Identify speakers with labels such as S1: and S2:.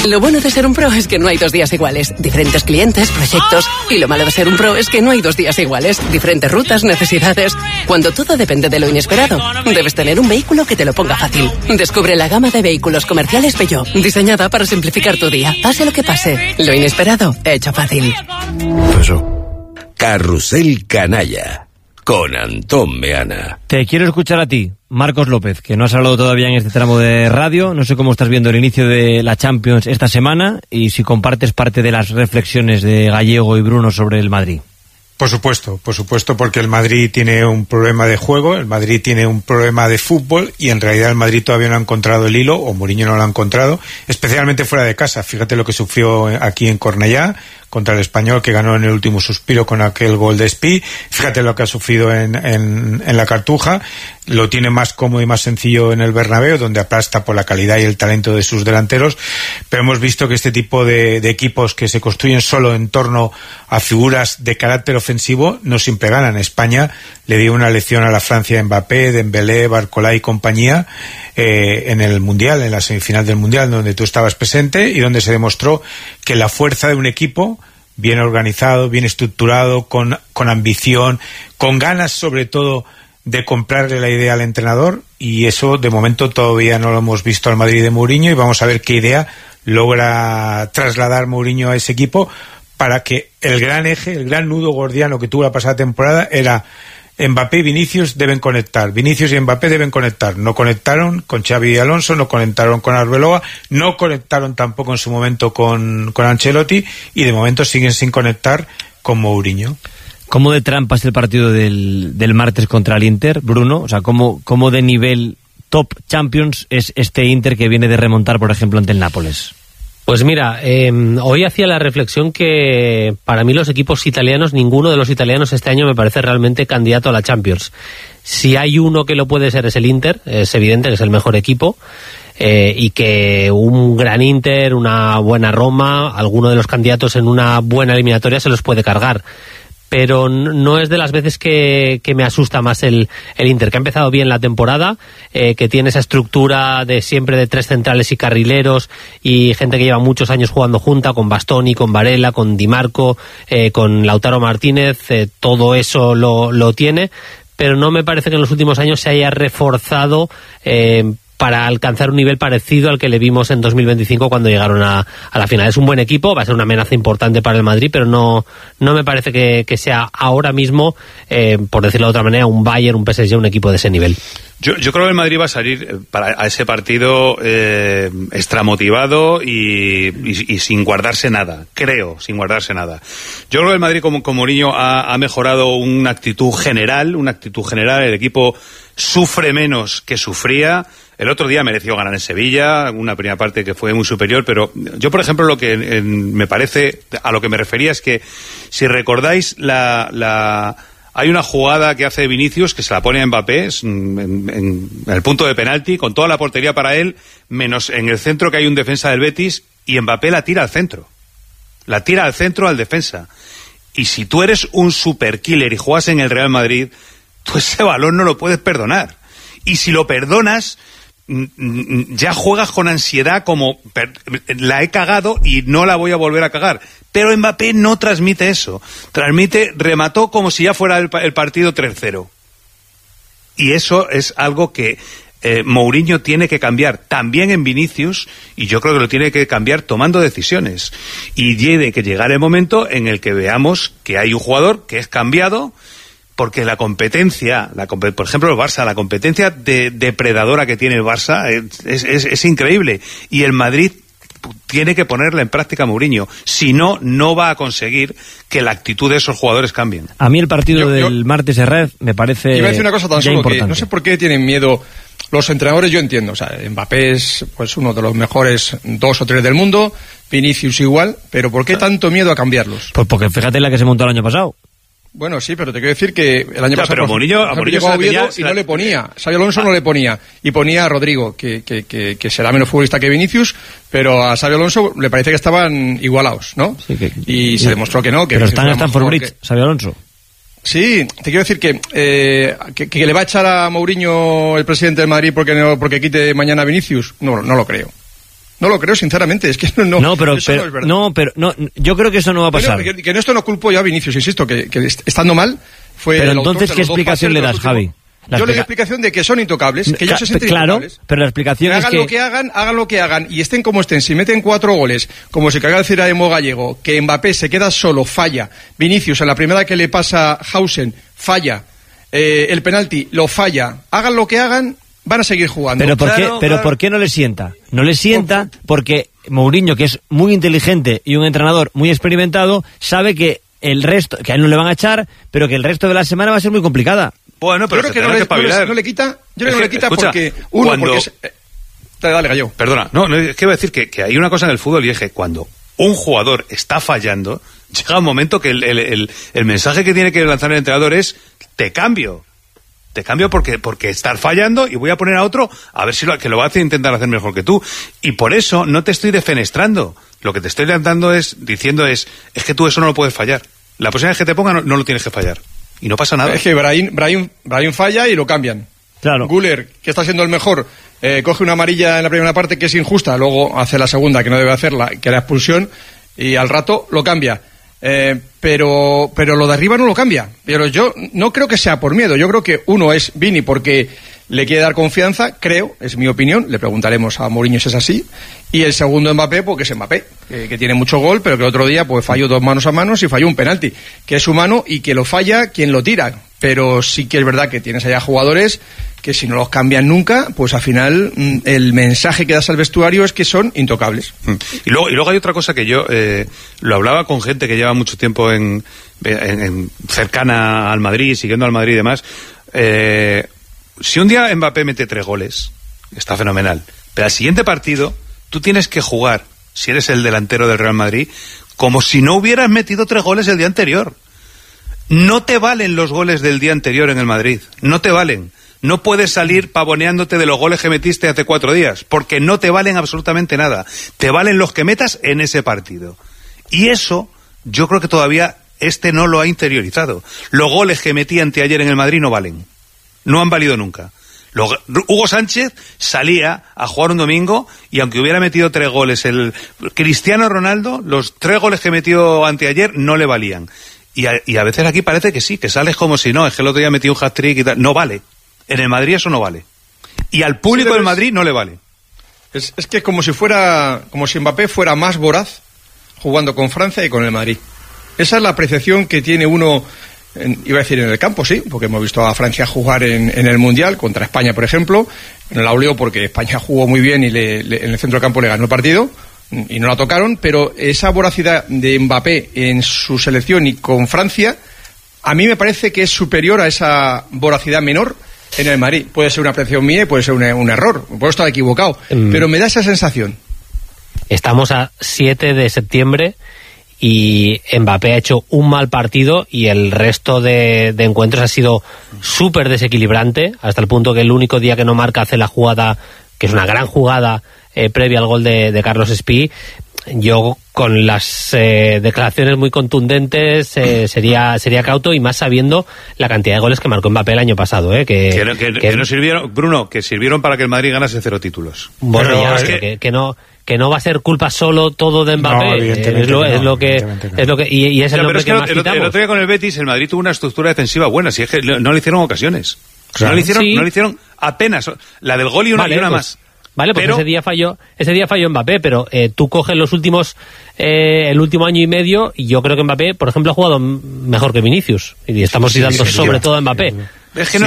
S1: Lo bueno de ser un pro es que no hay 2 días iguales. Diferentes clientes, proyectos. Y lo malo de ser un pro es que no hay 2 días iguales. Diferentes rutas, necesidades. Cuando todo depende de lo inesperado, debes tener un vehículo que te lo ponga fácil. Descubre la gama de vehículos comerciales Peugeot, diseñada para simplificar tu día. Pase lo que pase, lo inesperado, hecho fácil.
S2: Carrusel Canalla, con Antón Meana.
S3: Te quiero escuchar a ti, Marcos López, que no has hablado todavía en este tramo de radio. No sé cómo estás viendo el inicio de la Champions esta semana y si compartes parte de las reflexiones de Gallego y Bruno sobre el Madrid.
S4: Por supuesto, porque el Madrid tiene un problema de juego, el Madrid tiene un problema de fútbol y en realidad el Madrid todavía no ha encontrado el hilo, o Mourinho no lo ha encontrado, especialmente fuera de casa. Fíjate lo que sufrió aquí en Cornellá contra el Español, que ganó en el último suspiro con aquel gol de Espí. Fíjate lo que ha sufrido en la Cartuja. Lo tiene más cómodo y más sencillo en el Bernabéu, donde aplasta por la calidad y el talento de sus delanteros, pero hemos visto que este tipo de equipos que se construyen solo en torno a figuras de carácter ofensivo no siempre ganan. España le dio una lección a la Francia, Mbappé, Dembélé, Barcola y compañía en el Mundial, en la semifinal del Mundial, donde tú estabas presente y donde se demostró que la fuerza de un equipo bien organizado, bien estructurado, con ambición, con ganas sobre todo de comprarle la idea al entrenador, y eso de momento todavía no lo hemos visto al Madrid de Mourinho, y vamos a ver qué idea logra trasladar Mourinho a ese equipo para que el gran eje, el gran nudo gordiano que tuvo la pasada temporada era Mbappé y Vinicius deben conectar, Vinicius y Mbappé deben conectar. No conectaron con Xavi y Alonso, no conectaron con Arbeloa, no conectaron tampoco en su momento con Ancelotti, y de momento siguen sin conectar con Mourinho.
S3: ¿Cómo de trampa es el partido del martes contra el Inter, Bruno? O sea, ¿cómo de nivel top Champions es este Inter que viene de remontar, por ejemplo, ante el Nápoles?
S5: Pues mira, hoy hacía la reflexión que para mí los equipos italianos, ninguno de los italianos este año me parece realmente candidato a la Champions. Si hay uno que lo puede ser es el Inter, es evidente que es el mejor equipo, y que un gran Inter, una buena Roma, alguno de los candidatos en una buena eliminatoria se los puede cargar. Pero no es de las veces que me asusta más el Inter, que ha empezado bien la temporada, que tiene esa estructura de siempre de 3 centrales y carrileros y gente que lleva muchos años jugando junta, con Bastoni, con Varela, con Di Marco, con Lautaro Martínez, todo eso lo tiene, pero no me parece que en los últimos años se haya reforzado para alcanzar un nivel parecido al que le vimos en 2025 cuando llegaron a la final. Es un buen equipo, va a ser una amenaza importante para el Madrid, pero no me parece que sea ahora mismo, por decirlo de otra manera, un Bayern, un PSG, un equipo de ese nivel.
S6: Yo creo que el Madrid va a salir a ese partido extramotivado y sin guardarse nada. Sin guardarse nada. Yo creo que el Madrid con Mourinho ha mejorado una actitud general. El equipo sufre menos que sufría. El otro día mereció ganar en Sevilla, una primera parte que fue muy superior, pero yo, por ejemplo, lo que me parece, a lo que me refería es que, si recordáis, hay una jugada que hace Vinicius que se la pone a Mbappé en el punto de penalti, con toda la portería para él, menos en el centro, que hay un defensa del Betis, y Mbappé la tira al centro. La tira al centro al defensa. Y si tú eres un super killer y juegas en el Real Madrid, tú ese balón no lo puedes perdonar. Y si lo perdonas, ya juegas con ansiedad como la he cagado y no la voy a volver a cagar. Pero Mbappé no transmite eso. Remató como si ya fuera el partido 3-0. Y eso es algo que Mourinho tiene que cambiar también en Vinicius, y yo creo que lo tiene que cambiar tomando decisiones. Y tiene que llegar el momento en el que veamos que hay un jugador que es cambiado, porque la competencia, por ejemplo el Barça, la competencia depredadora que tiene el Barça es increíble, y el Madrid tiene que ponerla en práctica a Mourinho, si no, no va a conseguir que la actitud de esos jugadores cambie.
S3: A mí el partido del martes Herrera me parece
S7: iba a decir una cosa tan solo
S3: importante.
S7: Que no sé por qué tienen miedo los entrenadores. Yo entiendo, o sea, Mbappé es pues uno de los mejores 2 o 3 del mundo, Vinicius igual, pero ¿por qué tanto miedo a cambiarlos?
S3: Pues porque fíjate la que se montó el año pasado.
S7: Bueno, sí, pero te quiero decir que el año pasado
S6: pero Mourinho
S7: llegó a Oviedo y no le ponía. Xabi Alonso no le ponía. Y ponía a Rodrigo, que será menos futbolista que Vinicius, pero a Xabi Alonso le parece que estaban igualados, ¿no? Sí, y se demostró que no. Que
S3: pero está en Stamford Bridge, Xabi Alonso.
S7: Sí, te quiero decir que le va a echar a Mourinho el presidente del Madrid porque quite mañana a Vinicius. No lo creo. No lo creo, sinceramente. Es que no es verdad.
S3: Yo creo que eso no va a pasar.
S7: Bueno, que en esto no culpo yo a Vinicius, insisto, que estando mal fue.
S3: Pero entonces, ¿qué explicación le das, Javi?
S7: Yo le doy la explicación de que son intocables, que ellos se sienten intocables.
S3: Claro, pero la explicación es que...
S7: hagan lo que hagan, y estén como estén, si meten 4 goles, como se caga decir a Emo Gallego, que Mbappé se queda solo, falla, Vinicius en la primera que le pasa Hausen, falla, el penalti lo falla, hagan lo que hagan, van a seguir jugando.
S3: Pero ¿por qué no le sienta? No le sienta porque Mourinho, que es muy inteligente y un entrenador muy experimentado, sabe que el resto, que a él no le van a echar, pero que el resto de la semana va a ser muy complicada.
S6: Bueno, pero
S7: yo creo que no le quita, escucha, porque dale, Gallo.
S6: Perdona, es que iba a decir que hay una cosa en el fútbol, y es que cuando un jugador está fallando, llega un momento que el mensaje que tiene que lanzar el entrenador es: te cambio porque estar fallando y voy a poner a otro a ver si que lo va a intentar hacer mejor que tú. Y por eso no te estoy defenestrando. Lo que te estoy diciendo es que tú eso no lo puedes fallar. La próxima vez que te ponga no lo tienes que fallar. Y no pasa nada.
S7: Es que Brahim falla y lo cambian.
S3: Claro.
S7: Guller, que está siendo el mejor, coge una amarilla en la primera parte que es injusta, luego hace la segunda que no debe hacerla, que era expulsión, y al rato lo cambia. Pero lo de arriba no lo cambia. Pero yo no creo que sea por miedo. Yo creo que uno es Vini porque le quiere dar confianza, creo, es mi opinión, le preguntaremos a Mourinho si es así, y el segundo Mbappé porque es Mbappé, que tiene mucho gol, pero que el otro día pues falló 2 manos a manos y falló un penalti, que es humano y que lo falla quien lo tira, pero sí que es verdad que tienes allá jugadores que si no los cambian nunca, pues al final el mensaje que das al vestuario es que son intocables.
S6: Y luego hay otra cosa que yo lo hablaba con gente que lleva mucho tiempo en cercana al Madrid, siguiendo al Madrid y demás. Si un día Mbappé mete 3 goles, está fenomenal, pero al siguiente partido tú tienes que jugar, si eres el delantero del Real Madrid, como si no hubieras metido 3 goles el día anterior. No te valen los goles del día anterior en el Madrid, no te valen. No puedes salir pavoneándote de los goles que metiste hace 4 días, porque no te valen absolutamente nada. Te valen los que metas en ese partido. Y eso, yo creo que todavía no lo ha interiorizado. Los goles que metí anteayer en el Madrid no valen. No han valido nunca. Hugo Sánchez salía a jugar un domingo y aunque hubiera metido 3 goles, el Cristiano Ronaldo, los 3 goles que metió anteayer no le valían. Y a veces aquí parece que sí, que sales como si no, es que el otro día metí un hat-trick y tal. No vale. En el Madrid eso no vale. Y al público del Madrid no le vale.
S7: Es que es como si Mbappé fuera más voraz jugando con Francia y con el Madrid. Esa es la apreciación que tiene uno, iba a decir en el campo, sí, porque hemos visto a Francia jugar en el Mundial, contra España, por ejemplo, en el auleo porque España jugó muy bien y en el centro del campo le ganó el partido y no la tocaron, pero esa voracidad de Mbappé en su selección y con Francia, a mí me parece que es superior a esa voracidad menor en el Madrid. Puede ser una apreciación mía y puede ser un error, puedo estar equivocado, pero me da esa sensación.
S5: Estamos a 7 de septiembre y Mbappé ha hecho un mal partido y el resto de encuentros ha sido súper desequilibrante, hasta el punto que el único día que no marca hace la jugada, que es una gran jugada previa al gol de Carlos Espí. Yo con las declaraciones muy contundentes sería cauto, y más sabiendo la cantidad de goles que marcó Mbappé el año pasado, que
S6: no sirvieron, Bruno, que sirvieron para que el Madrid ganase 0 títulos.
S5: Bueno, pero ya, que no va a ser culpa solo todo de Mbappé,
S6: no,
S5: es lo que y es el nombre que más quitamos.
S6: El otro día con el Betis el Madrid tuvo una estructura defensiva buena, si es que no le hicieron ocasiones. Claro. No le hicieron apenas la del gol y una más.
S5: Vale, pues ese día falló Mbappé, pero tú coges los últimos el último año y medio y yo creo que Mbappé, por ejemplo, ha jugado mejor que Vinicius y estamos tirando sobre todo a Mbappé.
S6: Es que no